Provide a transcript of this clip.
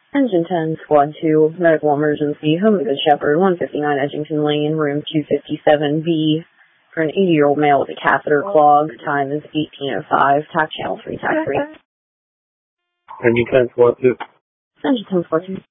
Engine 10, Squad 2, medical emergency, home of Good Shepherd, 159 Edgington Lane, room 257B, for an 80-year-old male with a catheter clog. Time is 18:05, TAC channel 3, TAC 3. Engine 10, Squad 2. Engine 10, Squad 2.